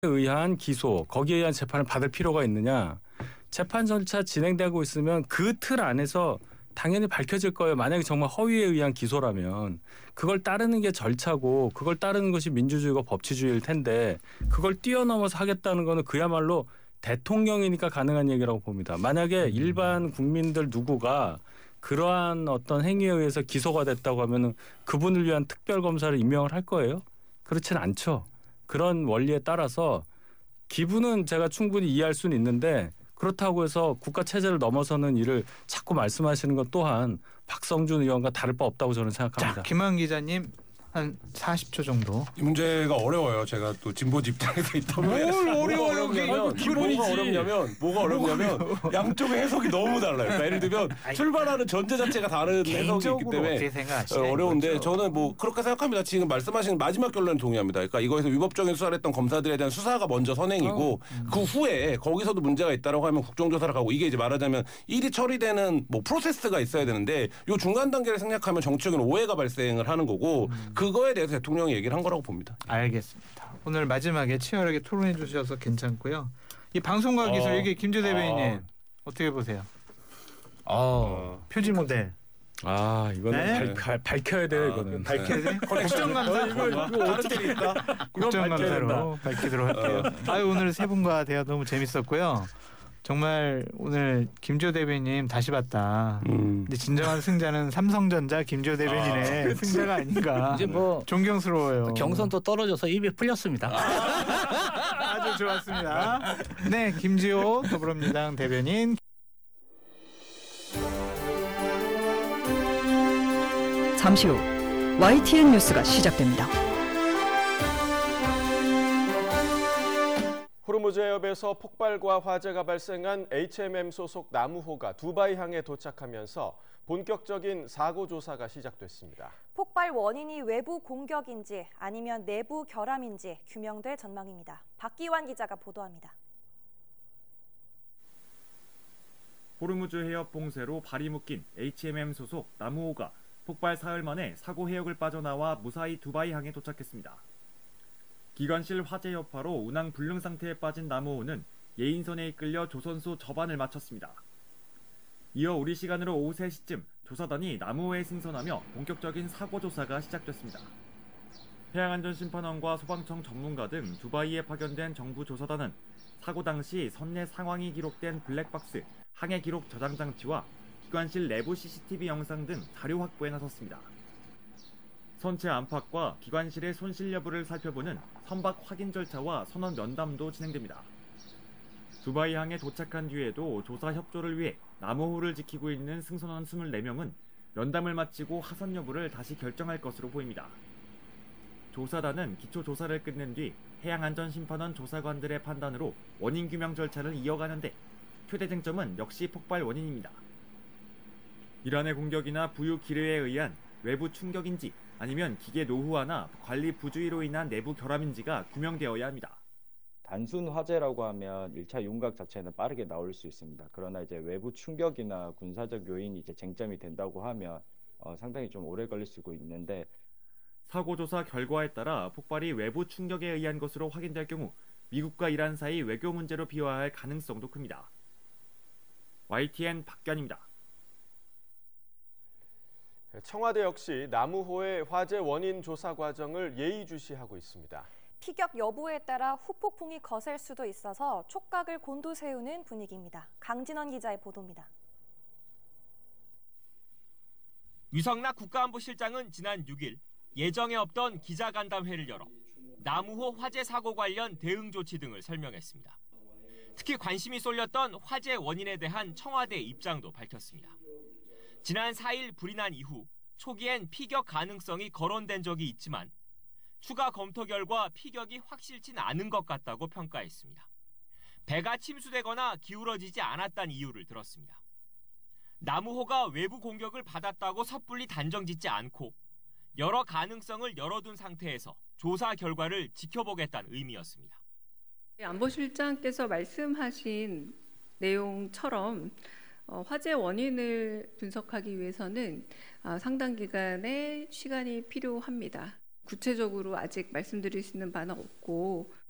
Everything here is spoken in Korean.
의한 기소, 거기에 의한 재판을 받을 필요가 있느냐. 재판 절차 진행되고 있으면 그 틀 안에서 당연히 밝혀질 거예요. 만약에 정말 허위에 의한 기소라면 그걸 따르는 게 절차고 그걸 따르는 것이 민주주의고 법치주의일 텐데 그걸 뛰어넘어서 하겠다는 거는 그야말로 대통령이니까 가능한 얘기라고 봅니다. 만약에 일반 국민들 누구가 그러한 어떤 행위에 의해서 기소가 됐다고 하면은 그분을 위한 특별검사를 임명을 할 거예요? 그렇지는 않죠. 그런 원리에 따라서 기분은 제가 충분히 이해할 수는 있는데 그렇다고 해서 국가 체제를 넘어서는 일을 자꾸 말씀하시는 것 또한 박성준 의원과 다를 바 없다고 저는 생각합니다. 자, 김한 기자님 한 40초 정도. 이 문제가 어려워요. 제가 또 진보지 입장에서 있다 보면 뭘 어려워요? 뭐가 어렵냐면 양쪽의 해석이 너무 달라요. 그러니까 예를 들면 출발하는 전제 자체가 다른 해석이 있기 때문에 어려운데 저는 뭐 그렇게 생각합니다. 지금 말씀하신 마지막 결론에 동의합니다. 그러니까 이거에서 위법적인 수사를 했던 검사들에 대한 수사가 먼저 선행이고 그 후에 거기서도 문제가 있다라고 하면 국정조사를 가고 이게 이제 말하자면 일이 처리되는 뭐 프로세스가 있어야 되는데 이 중간 단계를 생략하면 정치적인 오해가 발생을 하는 거고 그거에 대해서 대통령이 얘기를 한 거라고 봅니다. 알겠습니다. 오늘 마지막에 치열하게 토론해 주셔서 괜찮고요. 이 방송과 기술 이게 김조 대변인님 어떻게 보세요? 표지 모델. 이거는 밝혀야 돼요. 이거는 밝혀야 돼? 국정감사 이거 어떻게 될까? 국정감사로 밝히도록 할게요. 오늘 세 분과 대화 너무 재밌었고요. 정말 오늘 김조 대변인 다시 봤다. 근데 진정한 승자는 삼성전자 김조 대변인의 승자가 아닌가. 이제 뭐 존경스러워요. 경선도 떨어져서 입이 풀렸습니다. 아주 좋았습니다. 네, 김지호 더불어민주당 대변인. 잠시 후 YTN 뉴스가 시작됩니다. 호르무즈 해협에서 폭발과 화재가 발생한 HMM 소속 나무호가 두바이 항에 도착하면서 본격적인 사고 조사가 시작됐습니다. 폭발 원인이 외부 공격인지 아니면 내부 결함인지 규명될 전망입니다. 박기환 기자가 보도합니다. 호르무즈 해협 봉쇄로 발이 묶인 HMM 소속 나무호가 폭발 사흘 만에 사고 해역을 빠져나와 무사히 두바이 항에 도착했습니다. 기관실 화재 여파로 운항 불능 상태에 빠진 나무호는 예인선에 이끌려 조선소 접안을 마쳤습니다. 이어 우리 시간으로 오후 3시쯤 조사단이 나무호에 승선하며 본격적인 사고 조사가 시작됐습니다. 해양안전심판원과 소방청 전문가 등 두바이에 파견된 정부 조사단은 사고 당시 선내 상황이 기록된 블랙박스, 항해 기록 저장 장치와 기관실 내부 CCTV 영상 등 자료 확보에 나섰습니다. 선체 안팎과 기관실의 손실 여부를 살펴보는 선박 확인 절차와 선원 면담도 진행됩니다. 두바이 항에 도착한 뒤에도 조사 협조를 위해 나무호를 지키고 있는 승선원 24명은 면담을 마치고 하선 여부를 다시 결정할 것으로 보입니다. 조사단은 기초 조사를 끝낸 뒤 해양안전심판원 조사관들의 판단으로 원인 규명 절차를 이어가는데 최대 쟁점은 역시 폭발 원인입니다. 이란의 공격이나 부유 기뢰에 의한 외부 충격인지 아니면 기계 노후화나 관리 부주의로 인한 내부 결함인지가 규명되어야 합니다. 단순 화재라고 하면 1차 윤곽 자체는 빠르게 나올 수 있습니다. 그러나 이제 외부 충격이나 군사적 요인이 이제 쟁점이 된다고 하면 상당히 좀 오래 걸릴 수 있는데 사고 조사 결과에 따라 폭발이 외부 충격에 의한 것으로 확인될 경우 미국과 이란 사이 외교 문제로 비화할 가능성도 큽니다. YTN 박견입니다. 청와대 역시 나무호의 화재 원인 조사 과정을 예의주시하고 있습니다. 피격 여부에 따라 후폭풍이 거셀 수도 있어서 촉각을 곤두세우는 분위기입니다. 강진원 기자의 보도입니다. 유성락 국가안보실장은 지난 6일 예정에 없던 기자간담회를 열어 나무호 화재 사고 관련 대응 조치 등을 설명했습니다. 특히 관심이 쏠렸던 화재 원인에 대한 청와대 입장도 밝혔습니다. 지난 4일 불이 난 이후 초기엔 피격 가능성이 거론된 적이 있지만 추가 검토 결과 피격이 확실치 않은 것 같다고 평가했습니다. 배가 침수되거나 기울어지지 않았다는 이유를 들었습니다. 나무호가 외부 공격을 받았다고 섣불리 단정짓지 않고 여러 가능성을 열어둔 상태에서 조사 결과를 지켜보겠다는 의미였습니다. 안보실장께서 말씀하신 내용처럼 화재 원인을 분석하기 위해서는 상당 기간의 시간이 필요합니다. 구체적으로 아직 말씀드릴 수 있는 바는 없고